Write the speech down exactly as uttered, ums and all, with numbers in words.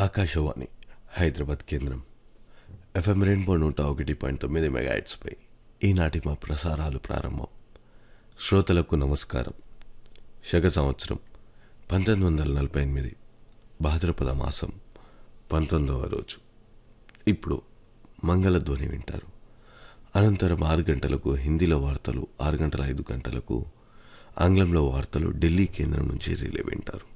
ఆకాశవాణి హైదరాబాద్ కేంద్రం FM rainbow నూట ఒకటి పాయింట్ తొమ్మిది మెగాహెర్ట్జ్పై ఈనాటి మా ప్రసారాలు ప్రారంభం. శ్రోతలకు నమస్కారం. శక సంవత్సరం పంతొమ్మిది వందల నలభై ఎనిమిది భాద్రపద మాసం పంతొమ్మిదవ రోజు. ఇప్పుడు మంగళధ్వని వింటారు. అనంతరం ఆరు గంటలకు హిందీలో వార్తలు, ఆరు గంటల ఐదు గంటలకు ఆంగ్లంలో వార్తలు ఢిల్లీ కేంద్రం నుంచి రిలే వింటారు.